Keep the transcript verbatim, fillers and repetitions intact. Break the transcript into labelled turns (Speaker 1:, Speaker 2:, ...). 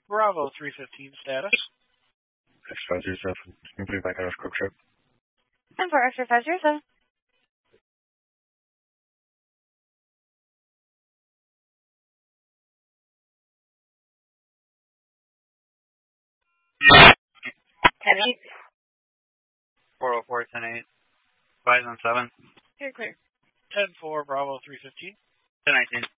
Speaker 1: Bravo three fifteen status.
Speaker 2: Exercise yourself. Complete back out of quick trip.
Speaker 3: And for exercise yourself. Ten eight.
Speaker 4: four oh four, ten eight. Five on seven.
Speaker 3: You're clear.
Speaker 1: ten four, Bravo three fifteen.
Speaker 4: ten nineteen.